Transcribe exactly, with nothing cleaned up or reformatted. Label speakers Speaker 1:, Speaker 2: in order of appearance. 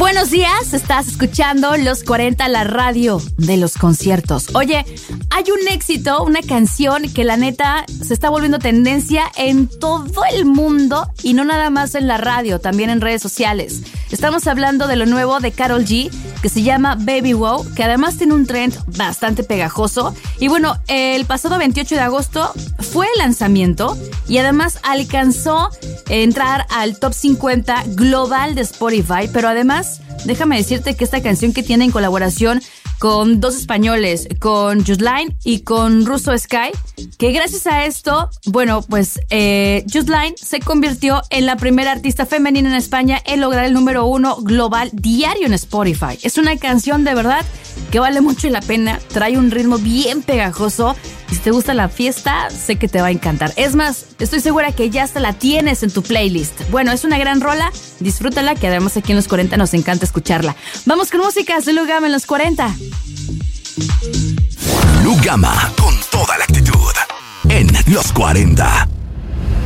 Speaker 1: buenos días, estás escuchando Los cuarenta, la radio de los conciertos. Oye, hay un éxito, una canción que la neta se está volviendo tendencia en todo el mundo y no nada más en la radio, también en redes sociales. Estamos hablando de lo nuevo de Karol G, que se llama Baby Wow, que además tiene un trend bastante pegajoso. Y bueno, el pasado veintiocho de agosto fue el lanzamiento y además alcanzó a entrar al top cincuenta global de Spotify, pero además déjame decirte que esta canción que tiene en colaboración con dos españoles, con Just Line y con Russo Sky, que gracias a esto, bueno, pues eh, Just Line se convirtió en la primera artista femenina en España en lograr el número uno global diario en Spotify. Es una canción de verdad que vale mucho la pena, trae un ritmo bien pegajoso y si te gusta la fiesta, sé que te va a encantar. Es más, estoy segura que ya hasta la tienes en tu playlist. Bueno, es una gran rola, disfrútala, que además aquí en Los cuarenta nos encanta escucharla. Vamos con música de Lu Gama en Los cuarenta.
Speaker 2: Lu Gama, con toda la actitud, en Los cuarenta.